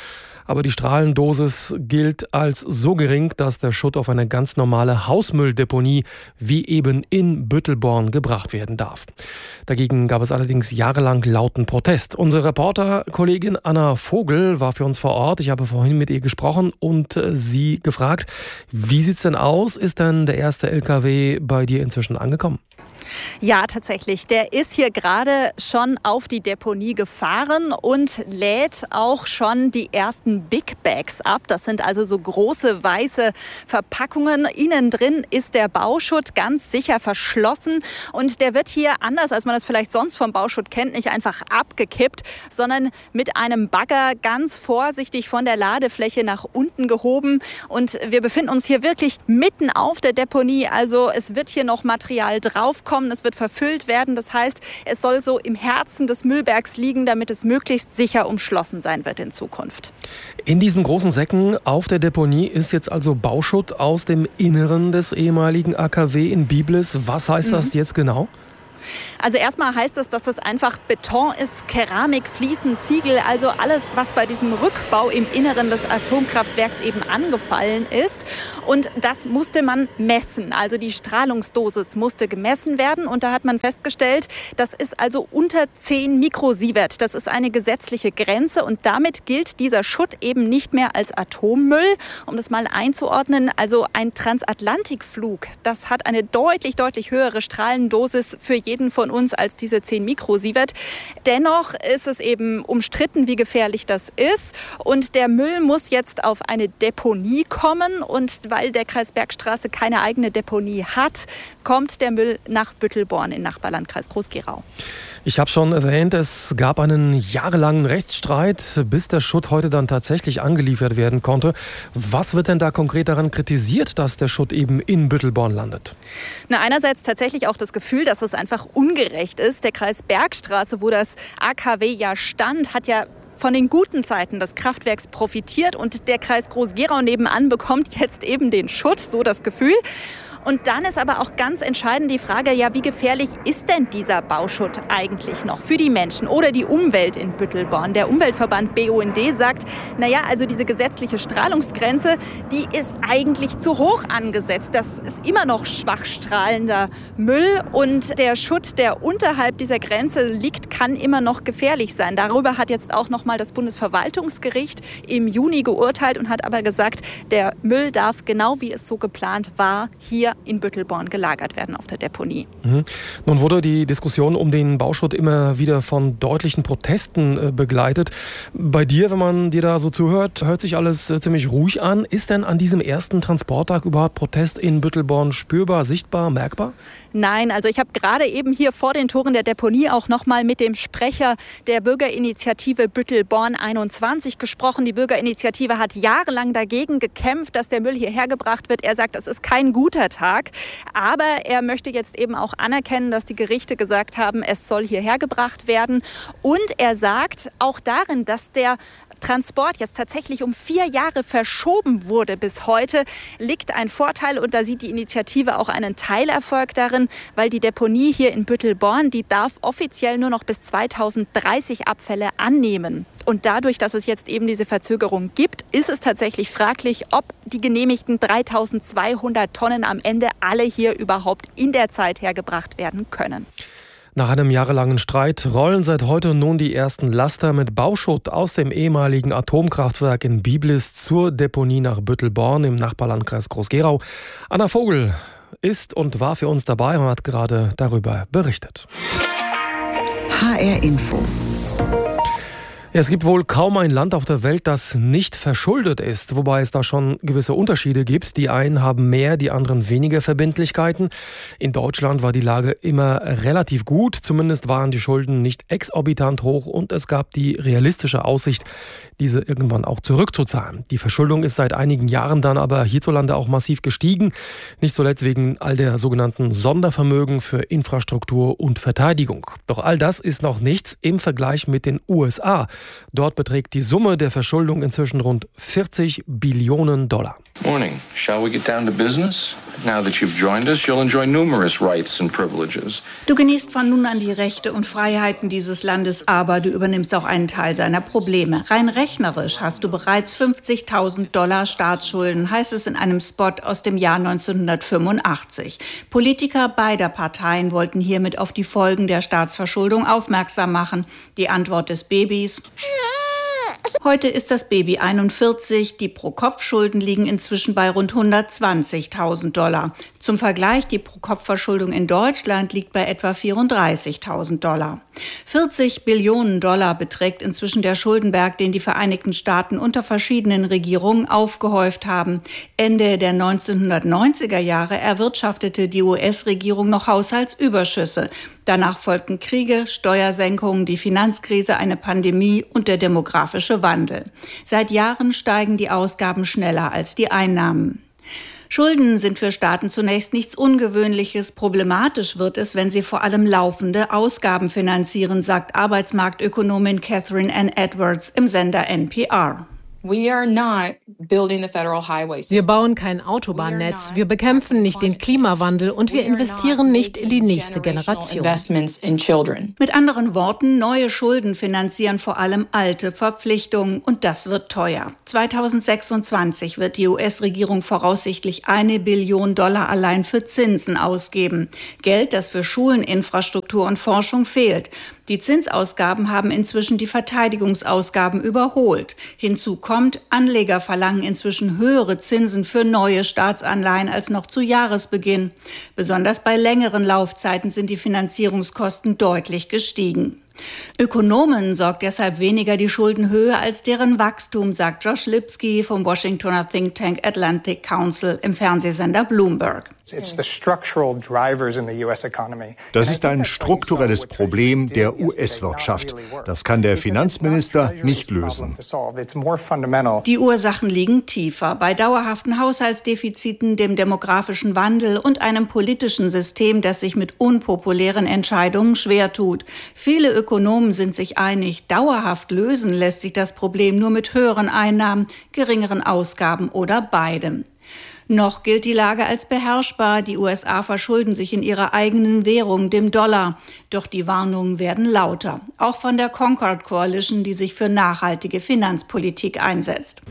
aber die Strahlendosis gilt als so gering, dass der Schutt auf eine ganz normale Hausmülldeponie wie eben in Büttelborn gebracht werden darf. Dagegen gab es allerdings jahrelang lauten Protest. Unsere Reporterkollegin Anna Vogel war für uns vor Ort. Ich habe vorhin mit ihr gesprochen und sie gefragt, wie sieht's denn aus? Ist denn der erste LKW bei dir inzwischen angekommen? Ja, tatsächlich. Der ist hier gerade schon auf die Deponie gefahren und lädt auch schon die ersten Big Bags ab. Das sind also so große weiße Verpackungen. Innen drin ist der Bauschutt ganz sicher verschlossen und der wird hier, anders als man das vielleicht sonst vom Bauschutt kennt, nicht einfach abgekippt, sondern mit einem Bagger ganz vorsichtig von der Ladefläche nach unten gehoben. Und wir befinden uns hier wirklich mitten auf der Deponie. Also es wird hier noch Material draufkommen. Es wird verfüllt werden. Das heißt, es soll so im Herzen des Müllbergs liegen, damit es möglichst sicher umschlossen sein wird in Zukunft. In diesen großen Säcken auf der Deponie ist jetzt also Bauschutt aus dem Inneren des ehemaligen AKW in Biblis. Was heißt das jetzt genau? Also erstmal heißt es, dass das einfach Beton ist, Keramik, Fliesen, Ziegel, also alles, was bei diesem Rückbau im Inneren des Atomkraftwerks eben angefallen ist. Und das musste man messen. Also die Strahlungsdosis musste gemessen werden. Und da hat man festgestellt, das ist also unter 10 Mikrosievert. Das ist eine gesetzliche Grenze. Und damit gilt dieser Schutt eben nicht mehr als Atommüll. Um das mal einzuordnen, also ein Transatlantikflug, das hat eine deutlich, deutlich höhere Strahlendosis für jeden von uns als diese 10 Mikrosievert. Dennoch ist es eben umstritten, wie gefährlich das ist. Und der Müll muss jetzt auf eine Deponie kommen. Und weil der Kreis Bergstraße keine eigene Deponie hat, kommt der Müll nach Büttelborn im Nachbarlandkreis Groß-Gerau. Ich habe schon erwähnt, es gab einen jahrelangen Rechtsstreit, bis der Schutt heute dann tatsächlich angeliefert werden konnte. Was wird denn da konkret daran kritisiert, dass der Schutt eben in Büttelborn landet? Na, einerseits tatsächlich auch das Gefühl, dass es einfach ungerecht ist. Der Kreis Bergstraße, wo das AKW ja stand, hat ja von den guten Zeiten des Kraftwerks profitiert und der Kreis Groß-Gerau nebenan bekommt jetzt eben den Schutt, so das Gefühl. Und dann ist aber auch ganz entscheidend die Frage, ja, wie gefährlich ist denn dieser Bauschutt eigentlich noch für die Menschen oder die Umwelt in Büttelborn? Der Umweltverband BUND sagt, naja, also diese gesetzliche Strahlungsgrenze, die ist eigentlich zu hoch angesetzt. Das ist immer noch schwach strahlender Müll und der Schutt, der unterhalb dieser Grenze liegt, kann immer noch gefährlich sein. Darüber hat jetzt auch noch mal das Bundesverwaltungsgericht im Juni geurteilt und hat aber gesagt, der Müll darf, genau wie es so geplant war, hier in Büttelborn gelagert werden auf der Deponie. Nun wurde die Diskussion um den Bauschutt immer wieder von deutlichen Protesten begleitet. Bei dir, wenn man dir da so zuhört, hört sich alles ziemlich ruhig an. Ist denn an diesem ersten Transporttag überhaupt Protest in Büttelborn spürbar, sichtbar, merkbar? Nein, also ich habe gerade eben hier vor den Toren der Deponie auch noch mal mit dem Sprecher der Bürgerinitiative Büttelborn 21 gesprochen. Die Bürgerinitiative hat jahrelang dagegen gekämpft, dass der Müll hierher gebracht wird. Er sagt, es ist kein guter Tag, aber er möchte jetzt eben auch anerkennen, dass die Gerichte gesagt haben, es soll hierher gebracht werden. Und er sagt auch darin, dass der Transport jetzt tatsächlich um 4 Jahre verschoben wurde bis heute, liegt ein Vorteil und da sieht die Initiative auch einen Teilerfolg darin, weil die Deponie hier in Büttelborn, die darf offiziell nur noch bis 2030 Abfälle annehmen. Und dadurch, dass es jetzt eben diese Verzögerung gibt, ist es tatsächlich fraglich, ob die genehmigten 3200 Tonnen am Ende alle hier überhaupt in der Zeit hergebracht werden können. Nach einem jahrelangen Streit rollen seit heute nun die ersten Laster mit Bauschutt aus dem ehemaligen Atomkraftwerk in Biblis zur Deponie nach Büttelborn im Nachbarlandkreis Groß-Gerau. Anna Vogel ist und war für uns dabei und hat gerade darüber berichtet. HR Info. Es gibt wohl kaum ein Land auf der Welt, das nicht verschuldet ist, wobei es da schon gewisse Unterschiede gibt. Die einen haben mehr, die anderen weniger Verbindlichkeiten. In Deutschland war die Lage immer relativ gut, zumindest waren die Schulden nicht exorbitant hoch und es gab die realistische Aussicht, diese irgendwann auch zurückzuzahlen. Die Verschuldung ist seit einigen Jahren dann aber hierzulande auch massiv gestiegen, nicht zuletzt wegen all der sogenannten Sondervermögen für Infrastruktur und Verteidigung. Doch all das ist noch nichts im Vergleich mit den USA. Dort beträgt die Summe der Verschuldung inzwischen rund 40 Billionen $. Morning. Shall we get down to business? Now that you've joined us, you'll enjoy numerous rights and privileges. Du genießt von nun an die Rechte und Freiheiten dieses Landes, aber du übernimmst auch einen Teil seiner Probleme. Rein rechnerisch hast du bereits $50.000 Staatsschulden, heißt es in einem Spot aus dem Jahr 1985. Politiker beider Parteien wollten hiermit auf die Folgen der Staatsverschuldung aufmerksam machen. Die Antwort des Babys: Heute ist das Baby 41, die Pro-Kopf-Schulden liegen inzwischen bei rund $120.000. Zum Vergleich, die Pro-Kopf-Verschuldung in Deutschland liegt bei etwa $34.000. 40 Billionen $ beträgt inzwischen der Schuldenberg, den die Vereinigten Staaten unter verschiedenen Regierungen aufgehäuft haben. Ende der 1990er Jahre erwirtschaftete die US-Regierung noch Haushaltsüberschüsse. Danach folgten Kriege, Steuersenkungen, die Finanzkrise, eine Pandemie und der demografische Wandel. Seit Jahren steigen die Ausgaben schneller als die Einnahmen. Schulden sind für Staaten zunächst nichts Ungewöhnliches. Problematisch wird es, wenn sie vor allem laufende Ausgaben finanzieren, sagt Arbeitsmarktökonomin Catherine Ann Edwards im Sender NPR. Wir bauen kein Autobahnnetz, wir bekämpfen nicht den Klimawandel und wir investieren nicht in die nächste Generation. Mit anderen Worten, neue Schulden finanzieren vor allem alte Verpflichtungen und das wird teuer. 2026 wird die US-Regierung voraussichtlich $1 Billion allein für Zinsen ausgeben. Geld, das für Schulen, Infrastruktur und Forschung fehlt. Die Zinsausgaben haben inzwischen die Verteidigungsausgaben überholt. Hinzu kommt, Anleger verlangen inzwischen höhere Zinsen für neue Staatsanleihen als noch zu Jahresbeginn. Besonders bei längeren Laufzeiten sind die Finanzierungskosten deutlich gestiegen. Ökonomen sorgt deshalb weniger die Schuldenhöhe als deren Wachstum, sagt Josh Lipsky vom Washingtoner Think Tank Atlantic Council im Fernsehsender Bloomberg. Das ist ein strukturelles Problem der US-Wirtschaft. Das kann der Finanzminister nicht lösen. Die Ursachen liegen tiefer. Bei dauerhaften Haushaltsdefiziten, dem demografischen Wandel und einem politischen System, das sich mit unpopulären Entscheidungen schwer tut. Viele Ökonomen sind sich einig, dauerhaft lösen lässt sich das Problem nur mit höheren Einnahmen, geringeren Ausgaben oder beidem. Noch gilt die Lage als beherrschbar. Die USA verschulden sich in ihrer eigenen Währung, dem Dollar. Doch die Warnungen werden lauter. Auch von der Concord Coalition, die sich für nachhaltige Finanzpolitik einsetzt.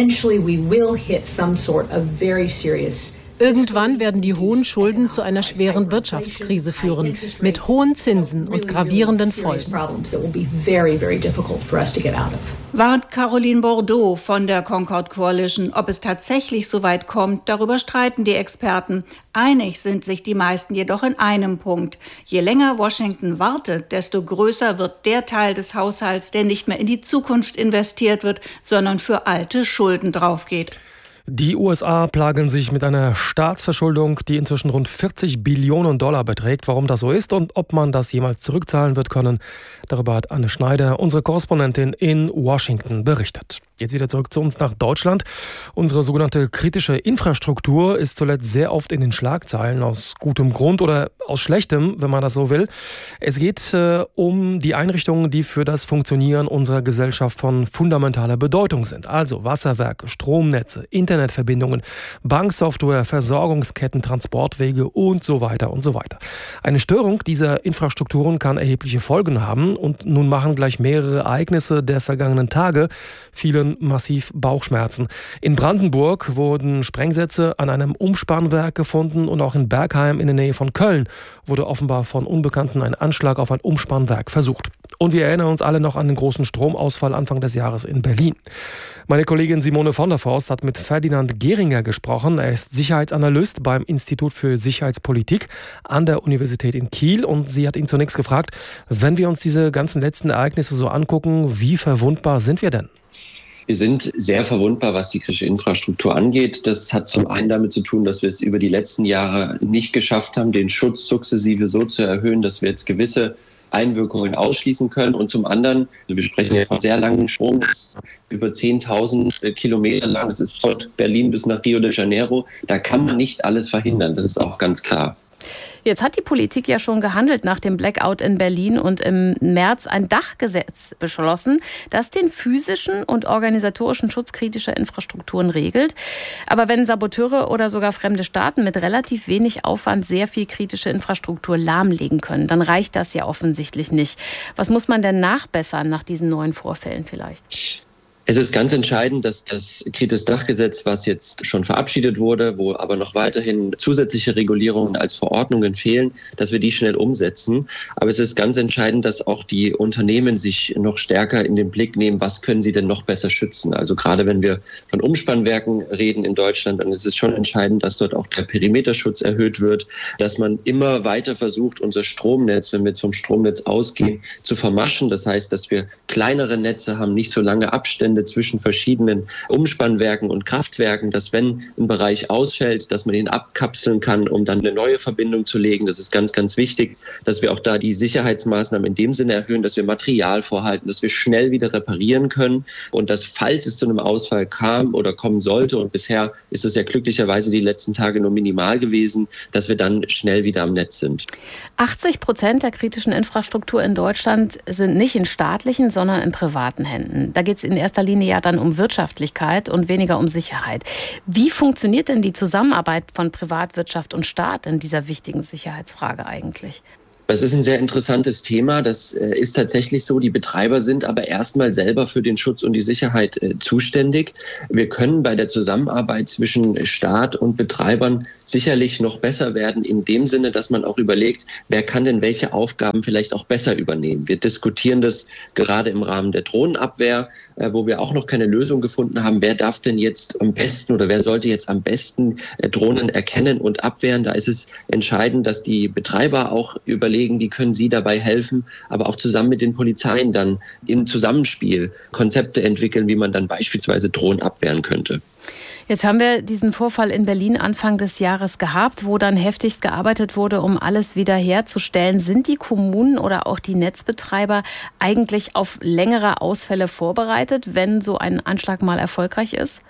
Irgendwann werden die hohen Schulden zu einer schweren Wirtschaftskrise führen, mit hohen Zinsen und gravierenden Folgen. Warnt Caroline Bordeaux von der Concord Coalition. Ob es tatsächlich so weit kommt, darüber streiten die Experten. Einig sind sich die meisten jedoch in einem Punkt. Je länger Washington wartet, desto größer wird der Teil des Haushalts, der nicht mehr in die Zukunft investiert wird, sondern für alte Schulden draufgeht. Die USA plagen sich mit einer Staatsverschuldung, die inzwischen rund 40 Billionen $ beträgt. Warum das so ist und ob man das jemals zurückzahlen wird können, darüber hat Anne Schneider, unsere Korrespondentin in Washington, berichtet. Jetzt wieder zurück zu uns nach Deutschland. Unsere sogenannte kritische Infrastruktur ist zuletzt sehr oft in den Schlagzeilen, aus gutem Grund oder aus schlechtem, wenn man das so will. Es geht um die Einrichtungen, die für das Funktionieren unserer Gesellschaft von fundamentaler Bedeutung sind. Also Wasserwerke, Stromnetze, Internetverbindungen, Banksoftware, Versorgungsketten, Transportwege und so weiter und so weiter. Eine Störung dieser Infrastrukturen kann erhebliche Folgen haben und nun machen gleich mehrere Ereignisse der vergangenen Tage vielen massiv Bauchschmerzen. In Brandenburg wurden Sprengsätze an einem Umspannwerk gefunden und auch in Bergheim in der Nähe von Köln wurde offenbar von Unbekannten ein Anschlag auf ein Umspannwerk versucht. Und wir erinnern uns alle noch an den großen Stromausfall Anfang des Jahres in Berlin. Meine Kollegin Simone von der Forst hat mit Ferdinand Gehringer gesprochen. Er ist Sicherheitsanalyst beim Institut für Sicherheitspolitik an der Universität in Kiel. Und sie hat ihn zunächst gefragt, wenn wir uns diese ganzen letzten Ereignisse so angucken, wie verwundbar sind wir denn? Wir sind sehr verwundbar, was die kritische Infrastruktur angeht. Das hat zum einen damit zu tun, dass wir es über die letzten Jahre nicht geschafft haben, den Schutz sukzessive so zu erhöhen, dass wir jetzt gewisse Einwirkungen ausschließen können. Und zum anderen, wir sprechen ja von sehr langen Stromnetz, über 10.000 Kilometer lang. Das ist von Berlin bis nach Rio de Janeiro. Da kann man nicht alles verhindern. Das ist auch ganz klar. Jetzt hat die Politik ja schon gehandelt nach dem Blackout in Berlin und im März ein Dachgesetz beschlossen, das den physischen und organisatorischen Schutz kritischer Infrastrukturen regelt. Aber wenn Saboteure oder sogar fremde Staaten mit relativ wenig Aufwand sehr viel kritische Infrastruktur lahmlegen können, dann reicht das ja offensichtlich nicht. Was muss man denn nachbessern nach diesen neuen Vorfällen vielleicht? Es ist ganz entscheidend, dass das Kritis-Dachgesetz, was jetzt schon verabschiedet wurde, wo aber noch weiterhin zusätzliche Regulierungen als Verordnungen fehlen, dass wir die schnell umsetzen. Aber es ist ganz entscheidend, dass auch die Unternehmen sich noch stärker in den Blick nehmen, was können sie denn noch besser schützen. Also gerade wenn wir von Umspannwerken reden in Deutschland, dann ist es schon entscheidend, dass dort auch der Perimeterschutz erhöht wird, dass man immer weiter versucht, unser Stromnetz, wenn wir jetzt vom Stromnetz ausgehen, zu vermaschen. Das heißt, dass wir kleinere Netze haben, nicht so lange Abstände zwischen verschiedenen Umspannwerken und Kraftwerken, dass wenn ein Bereich ausfällt, dass man ihn abkapseln kann, um dann eine neue Verbindung zu legen. Das ist ganz, ganz wichtig, dass wir auch da die Sicherheitsmaßnahmen in dem Sinne erhöhen, dass wir Material vorhalten, dass wir schnell wieder reparieren können und dass, falls es zu einem Ausfall kam oder kommen sollte, und bisher ist es ja glücklicherweise die letzten Tage nur minimal gewesen, dass wir dann schnell wieder am Netz sind. 80% der kritischen Infrastruktur in Deutschland sind nicht in staatlichen, sondern in privaten Händen. Da geht es in erster Linie ja dann um Wirtschaftlichkeit und weniger um Sicherheit. Wie funktioniert denn die Zusammenarbeit von Privatwirtschaft und Staat in dieser wichtigen Sicherheitsfrage eigentlich? Das ist ein sehr interessantes Thema. Das ist tatsächlich so. Die Betreiber sind aber erstmal selber für den Schutz und die Sicherheit zuständig. Wir können bei der Zusammenarbeit zwischen Staat und Betreibern sicherlich noch besser werden, in dem Sinne, dass man auch überlegt, wer kann denn welche Aufgaben vielleicht auch besser übernehmen. Wir diskutieren das gerade im Rahmen der Drohnenabwehr, wo wir auch noch keine Lösung gefunden haben. Wer darf denn jetzt am besten oder wer sollte jetzt am besten Drohnen erkennen und abwehren? Da ist es entscheidend, dass die Betreiber auch überlegen, wie können sie dabei helfen, aber auch zusammen mit den Polizeien dann im Zusammenspiel Konzepte entwickeln, wie man dann beispielsweise Drohnen abwehren könnte. Jetzt haben wir diesen Vorfall in Berlin Anfang des Jahres gehabt, wo dann heftigst gearbeitet wurde, um alles wiederherzustellen. Sind die Kommunen oder auch die Netzbetreiber eigentlich auf längere Ausfälle vorbereitet, wenn so ein Anschlag mal erfolgreich ist?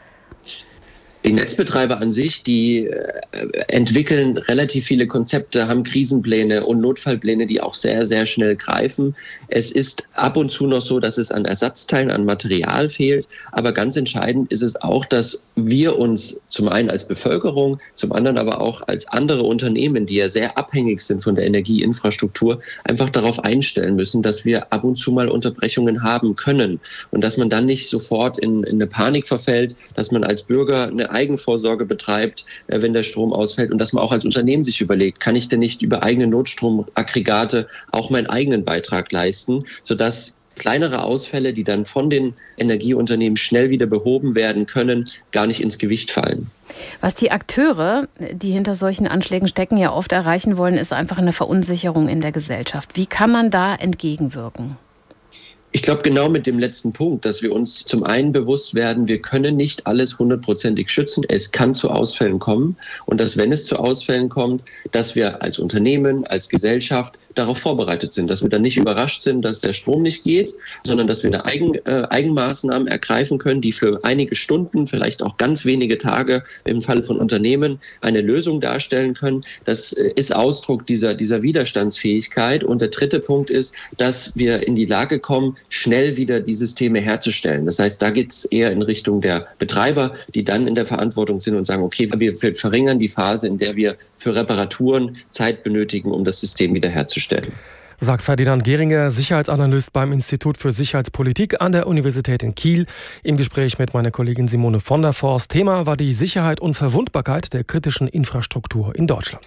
Die Netzbetreiber an sich, die entwickeln relativ viele Konzepte, haben Krisenpläne und Notfallpläne, die auch sehr, sehr schnell greifen. Es ist ab und zu noch so, dass es an Ersatzteilen, an Material fehlt. Aber ganz entscheidend ist es auch, dass wir uns zum einen als Bevölkerung, zum anderen aber auch als andere Unternehmen, die ja sehr abhängig sind von der Energieinfrastruktur, einfach darauf einstellen müssen, dass wir ab und zu mal Unterbrechungen haben können. Und dass man dann nicht sofort in eine Panik verfällt, dass man als Bürger eine Eigenvorsorge betreibt, wenn der Strom ausfällt, und dass man auch als Unternehmen sich überlegt, kann ich denn nicht über eigene Notstromaggregate auch meinen eigenen Beitrag leisten, sodass kleinere Ausfälle, die dann von den Energieunternehmen schnell wieder behoben werden können, gar nicht ins Gewicht fallen. Was die Akteure, die hinter solchen Anschlägen stecken, ja oft erreichen wollen, ist einfach eine Verunsicherung in der Gesellschaft. Wie kann man da entgegenwirken? Ich glaube genau mit dem letzten Punkt, dass wir uns zum einen bewusst werden, wir können nicht alles 100%ig schützen. Es kann zu Ausfällen kommen, und dass, wenn es zu Ausfällen kommt, dass wir als Unternehmen, als Gesellschaft darauf vorbereitet sind, dass wir dann nicht überrascht sind, dass der Strom nicht geht, sondern dass wir eine Eigenmaßnahmen ergreifen können, die für einige Stunden, vielleicht auch ganz wenige Tage im Falle von Unternehmen eine Lösung darstellen können. Das ist Ausdruck dieser Widerstandsfähigkeit. Und der dritte Punkt ist, dass wir in die Lage kommen, schnell wieder die Systeme herzustellen. Das heißt, da geht es eher in Richtung der Betreiber, die dann in der Verantwortung sind und sagen, okay, wir verringern die Phase, in der wir für Reparaturen Zeit benötigen, um das System wieder herzustellen. Sagt Ferdinand Gehringer, Sicherheitsanalyst beim Institut für Sicherheitspolitik an der Universität in Kiel, im Gespräch mit meiner Kollegin Simone von der Forst. Thema war die Sicherheit und Verwundbarkeit der kritischen Infrastruktur in Deutschland.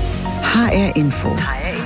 HR Info.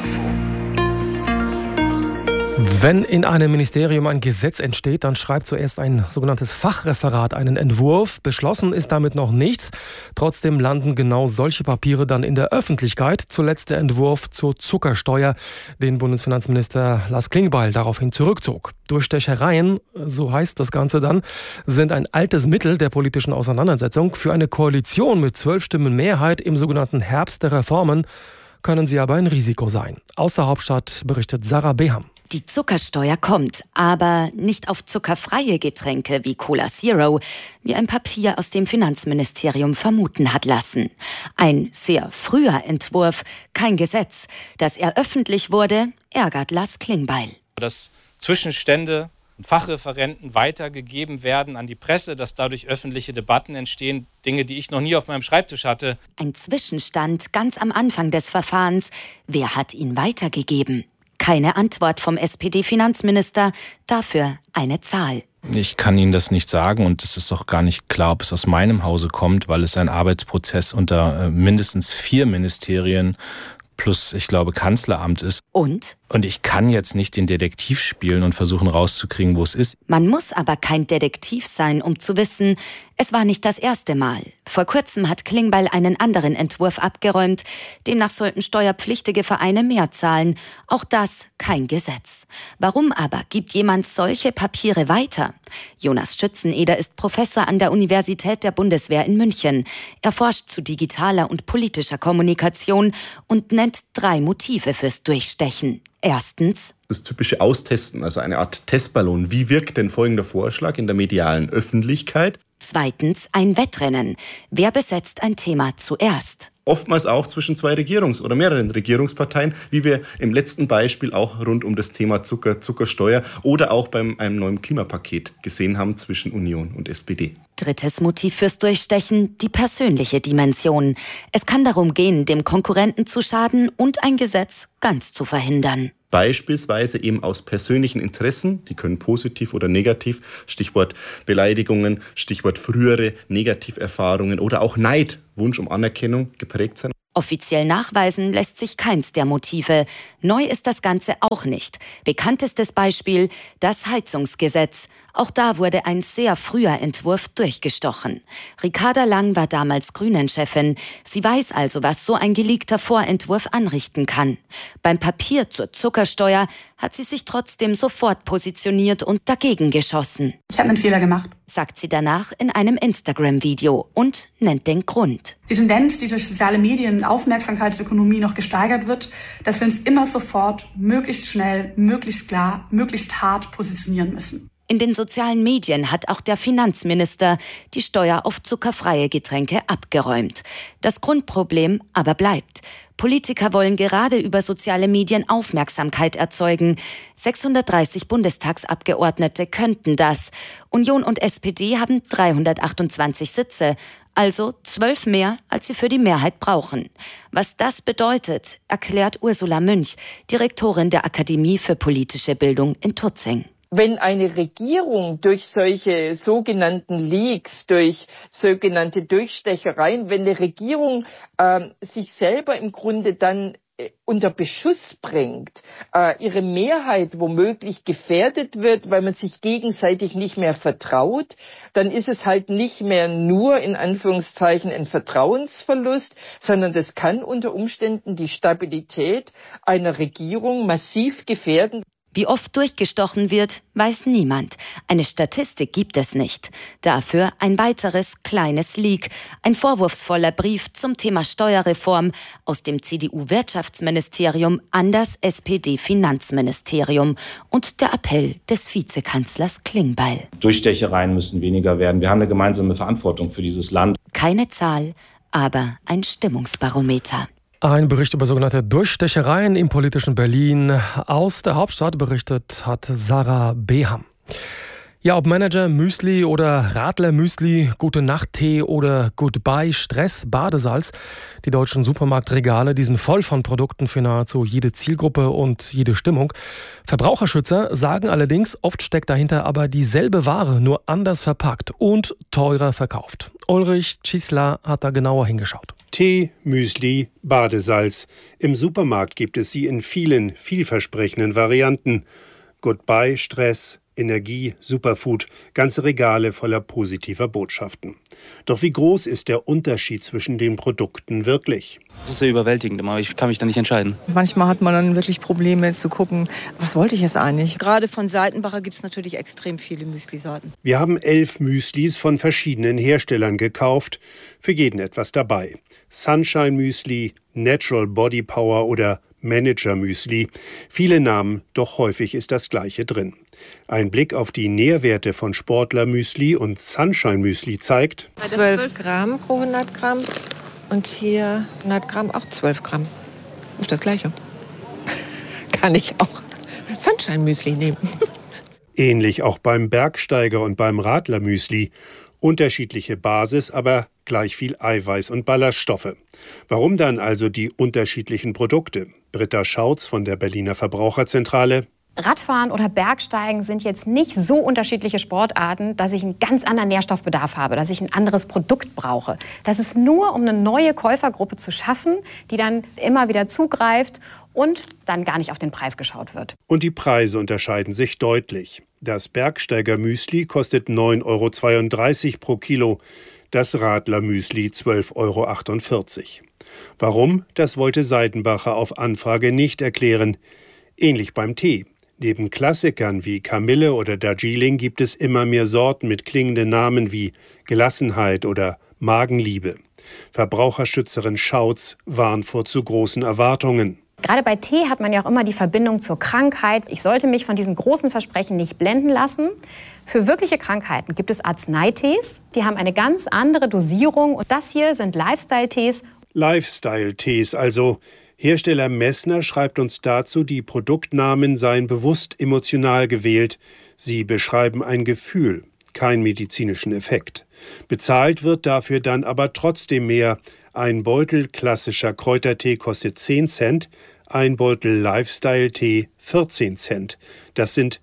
Wenn in einem Ministerium ein Gesetz entsteht, dann schreibt zuerst ein sogenanntes Fachreferat einen Entwurf. Beschlossen ist damit noch nichts. Trotzdem landen genau solche Papiere dann in der Öffentlichkeit. Zuletzt der Entwurf zur Zuckersteuer, den Bundesfinanzminister Lars Klingbeil daraufhin zurückzog. Durchstechereien, so heißt das Ganze dann, sind ein altes Mittel der politischen Auseinandersetzung. Für eine Koalition mit 12 Stimmen Mehrheit im sogenannten Herbst der Reformen können sie aber ein Risiko sein. Aus der Hauptstadt berichtet Sarah Beham. Die Zuckersteuer kommt, aber nicht auf zuckerfreie Getränke wie Cola Zero, wie ein Papier aus dem Finanzministerium vermuten hat lassen. Ein sehr früher Entwurf, kein Gesetz. Dass er öffentlich wurde, ärgert Lars Klingbeil. Dass Zwischenstände und Fachreferenten weitergegeben werden an die Presse, dass dadurch öffentliche Debatten entstehen, Dinge, die ich noch nie auf meinem Schreibtisch hatte. Ein Zwischenstand ganz am Anfang des Verfahrens. Wer hat ihn weitergegeben? Keine Antwort vom SPD-Finanzminister, dafür eine Zahl. Ich kann Ihnen das nicht sagen und es ist auch gar nicht klar, ob es aus meinem Hause kommt, weil es ein Arbeitsprozess unter mindestens 4 Ministerien plus, ich glaube, Kanzleramt ist. Und? Und ich kann jetzt nicht den Detektiv spielen und versuchen rauszukriegen, wo es ist. Man muss aber kein Detektiv sein, um zu wissen, es war nicht das erste Mal. Vor kurzem hat Klingbeil einen anderen Entwurf abgeräumt. Demnach sollten steuerpflichtige Vereine mehr zahlen. Auch das kein Gesetz. Warum aber gibt jemand solche Papiere weiter? Jonas Schützeneder ist Professor an der Universität der Bundeswehr in München. Er forscht zu digitaler und politischer Kommunikation und nennt 3 Motive fürs Durchstechen. Erstens: das typische Austesten, also eine Art Testballon. Wie wirkt denn folgender Vorschlag in der medialen Öffentlichkeit? Zweitens: ein Wettrennen. Wer besetzt ein Thema zuerst? Oftmals auch zwischen 2 oder mehreren Regierungsparteien, wie wir im letzten Beispiel auch rund um das Thema Zuckersteuer oder auch beim einem neuen Klimapaket gesehen haben zwischen Union und SPD. Drittes Motiv fürs Durchstechen: die persönliche Dimension. Es kann darum gehen, dem Konkurrenten zu schaden und ein Gesetz ganz zu verhindern. Beispielsweise eben aus persönlichen Interessen, die können positiv oder negativ, Stichwort Beleidigungen, Stichwort frühere Negativerfahrungen oder auch Neid, Wunsch um Anerkennung geprägt sein. Offiziell nachweisen lässt sich keins der Motive. Neu ist das Ganze auch nicht. Bekanntestes Beispiel: das Heizungsgesetz. Auch da wurde ein sehr früher Entwurf durchgestochen. Ricarda Lang war damals Grünen-Chefin. Sie weiß also, was so ein geleakter Vorentwurf anrichten kann. Beim Papier zur Zuckersteuer hat sie sich trotzdem sofort positioniert und dagegen geschossen. Ich habe einen Fehler gemacht, sagt sie danach in einem Instagram-Video und nennt den Grund. Die Tendenz, die durch soziale Medien und Aufmerksamkeitsökonomie noch gesteigert wird, dass wir uns immer sofort, möglichst schnell, möglichst klar, möglichst hart positionieren müssen. In den sozialen Medien hat auch der Finanzminister die Steuer auf zuckerfreie Getränke abgeräumt. Das Grundproblem aber bleibt. Politiker wollen gerade über soziale Medien Aufmerksamkeit erzeugen. 630 Bundestagsabgeordnete könnten das. Union und SPD haben 328 Sitze, also 12 mehr, als sie für die Mehrheit brauchen. Was das bedeutet, erklärt Ursula Münch, Direktorin der Akademie für politische Bildung in Tutzing. Wenn eine Regierung durch solche sogenannten Leaks, durch sogenannte Durchstechereien, wenn eine Regierung sich selber im Grunde dann unter Beschuss bringt, ihre Mehrheit womöglich gefährdet wird, weil man sich gegenseitig nicht mehr vertraut, dann ist es halt nicht mehr nur in Anführungszeichen ein Vertrauensverlust, sondern das kann unter Umständen die Stabilität einer Regierung massiv gefährden. Wie oft durchgestochen wird, weiß niemand. Eine Statistik gibt es nicht. Dafür ein weiteres kleines Leak. Ein vorwurfsvoller Brief zum Thema Steuerreform aus dem CDU-Wirtschaftsministerium an das SPD-Finanzministerium und der Appell des Vizekanzlers Klingbeil. Durchstechereien müssen weniger werden. Wir haben eine gemeinsame Verantwortung für dieses Land. Keine Zahl, aber ein Stimmungsbarometer. Ein Bericht über sogenannte Durchstechereien im politischen Berlin. Aus der Hauptstadt berichtet hat Sarah Beham. Ja, ob Manager Müsli oder Radler Müsli, Gute Nacht Tee oder Goodbye Stress Badesalz. Die deutschen Supermarktregale, die sind voll von Produkten für nahezu jede Zielgruppe und jede Stimmung. Verbraucherschützer sagen allerdings, oft steckt dahinter aber dieselbe Ware, nur anders verpackt und teurer verkauft. Ulrich Chisler hat da genauer hingeschaut. Tee, Müsli, Badesalz. Im Supermarkt gibt es sie in vielen, vielversprechenden Varianten. Goodbye Stress, Energie, Superfood, ganze Regale voller positiver Botschaften. Doch wie groß ist der Unterschied zwischen den Produkten wirklich? Das ist sehr überwältigend, aber ich kann mich da nicht entscheiden. Manchmal hat man dann wirklich Probleme zu gucken, was wollte ich jetzt eigentlich? Gerade von Seitenbacher gibt es natürlich extrem viele Müsli-Sorten. Wir haben 11 Müslis von verschiedenen Herstellern gekauft, für jeden etwas dabei. Sunshine Müsli, Natural Body Power oder Manager-Müsli. Viele Namen, doch häufig ist das Gleiche drin. Ein Blick auf die Nährwerte von Sportler-Müsli und Sunshine-Müsli zeigt: 12 Gramm pro 100 Gramm und hier 100 Gramm auch 12 Gramm. Ist das Gleiche. Kann ich auch Sunshine-Müsli nehmen. Ähnlich auch beim Bergsteiger und beim Radler-Müsli. Unterschiedliche Basis, aber gleich viel Eiweiß und Ballaststoffe. Warum dann also die unterschiedlichen Produkte? Britta Schautz von der Berliner Verbraucherzentrale. Radfahren oder Bergsteigen sind jetzt nicht so unterschiedliche Sportarten, dass ich einen ganz anderen Nährstoffbedarf habe, dass ich ein anderes Produkt brauche. Das ist nur, um eine neue Käufergruppe zu schaffen, die dann immer wieder zugreift und dann gar nicht auf den Preis geschaut wird. Und die Preise unterscheiden sich deutlich. Das Bergsteiger-Müsli kostet 9,32 € pro Kilo, das Radler-Müsli 12,48 €. Warum? Das wollte Seidenbacher auf Anfrage nicht erklären. Ähnlich beim Tee. Neben Klassikern wie Kamille oder Darjeeling gibt es immer mehr Sorten mit klingenden Namen wie Gelassenheit oder Magenliebe. Verbraucherschützerin Schautz warnt vor zu großen Erwartungen. Gerade bei Tee hat man ja auch immer die Verbindung zur Krankheit. Ich sollte mich von diesen großen Versprechen nicht blenden lassen. Für wirkliche Krankheiten gibt es Arzneitees. Die haben eine ganz andere Dosierung. Und das hier sind Lifestyle-Tees. Lifestyle-Tees also. Hersteller Messner schreibt uns dazu, die Produktnamen seien bewusst emotional gewählt. Sie beschreiben ein Gefühl, keinen medizinischen Effekt. Bezahlt wird dafür dann aber trotzdem mehr. Ein Beutel klassischer Kräutertee kostet 10 Cent, ein Beutel Lifestyle-Tee 14 Cent. Das sind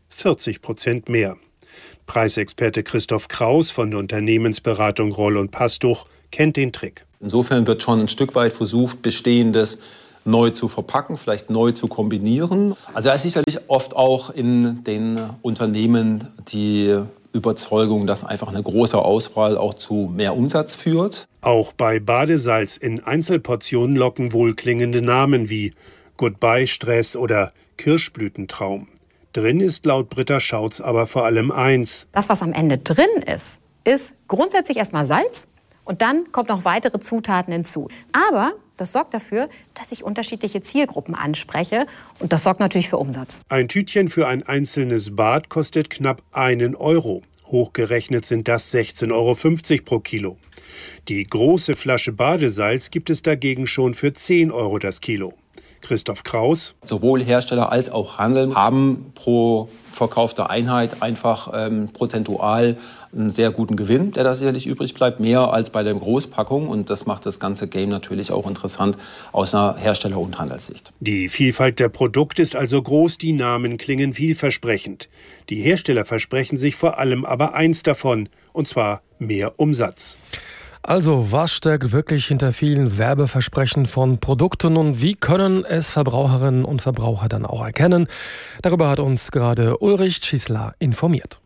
40% mehr. Preisexperte Christoph Kraus von der Unternehmensberatung Roll und Pastuch kennt den Trick. Insofern wird schon ein Stück weit versucht, Bestehendes neu zu verpacken, vielleicht neu zu kombinieren. Also da ist sicherlich oft auch in den Unternehmen die Überzeugung, dass einfach eine große Auswahl auch zu mehr Umsatz führt. Auch bei Badesalz in Einzelportionen locken wohlklingende Namen wie Goodbye Stress oder Kirschblütentraum. Drin ist laut Britta Schautz aber vor allem eins. Das, was am Ende drin ist, ist grundsätzlich erstmal Salz und dann kommt noch weitere Zutaten hinzu. Aber das sorgt dafür, dass ich unterschiedliche Zielgruppen anspreche und das sorgt natürlich für Umsatz. Ein Tütchen für ein einzelnes Bad kostet knapp 1 €. Hochgerechnet sind das 16,50 € pro Kilo. Die große Flasche Badesalz gibt es dagegen schon für 10 € das Kilo. Christoph Kraus. Sowohl Hersteller als auch Handel haben pro verkaufte Einheit einfach prozentual einen sehr guten Gewinn, der da sicherlich übrig bleibt, mehr als bei der Großpackung. Und das macht das ganze Game natürlich auch interessant aus einer Hersteller- und Handelssicht. Die Vielfalt der Produkte ist also groß, die Namen klingen vielversprechend. Die Hersteller versprechen sich vor allem aber eins davon, und zwar mehr Umsatz. Also, was steckt wirklich hinter vielen Werbeversprechen von Produkten und wie können es Verbraucherinnen und Verbraucher dann auch erkennen? Darüber hat uns gerade Ulrich Schießler informiert.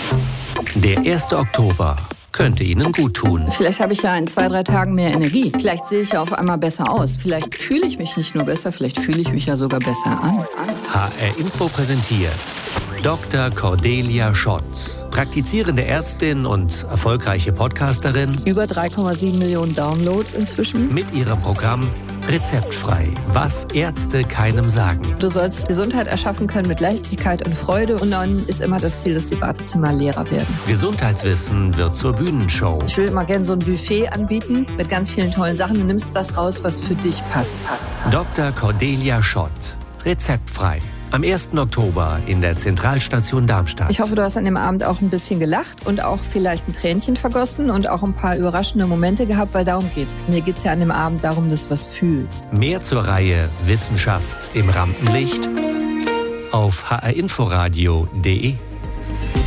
Der 1. Oktober könnte Ihnen gut tun. Vielleicht habe ich ja in 2-3 Tagen mehr Energie. Vielleicht sehe ich ja auf einmal besser aus. Vielleicht fühle ich mich nicht nur besser, vielleicht fühle ich mich ja sogar besser an. HR Info präsentiert Dr. Cordelia Schott, praktizierende Ärztin und erfolgreiche Podcasterin. Über 3,7 Millionen Downloads inzwischen. Mit ihrem Programm Rezeptfrei, was Ärzte keinem sagen. Du sollst Gesundheit erschaffen können mit Leichtigkeit und Freude und dann ist immer das Ziel, dass die Wartezimmer leerer werden. Gesundheitswissen wird zur Bühnenshow. Ich will immer gerne so ein Buffet anbieten mit ganz vielen tollen Sachen. Du nimmst das raus, was für dich passt. Dr. Cordelia Schott, rezeptfrei. Am 1. Oktober in der Zentralstation Darmstadt. Ich hoffe, du hast an dem Abend auch ein bisschen gelacht und auch vielleicht ein Tränchen vergossen und auch ein paar überraschende Momente gehabt, weil darum geht's. Mir geht's ja an dem Abend darum, dass du was fühlst. Mehr zur Reihe Wissenschaft im Rampenlicht auf hrinforadio.de.